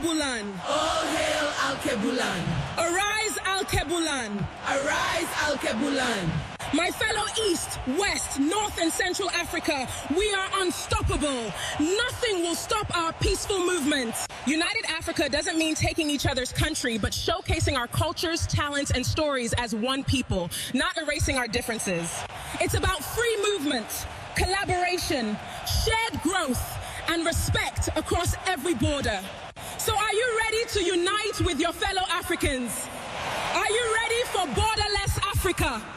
Al-Kebulan. All hail Al-Kebulan. Arise, Al-Kebulan. Arise, Al-Kebulan. My fellow East, West, North and Central Africa, we are unstoppable. Nothing will stop our peaceful movement. United Africa doesn't mean taking each other's country, but showcasing our cultures, talents, and stories as one people, not erasing our differences. It's about free movement, collaboration, shared growth, and respect across every border. So are you ready to unite with your fellow Africans? Are you ready for borderless Africa?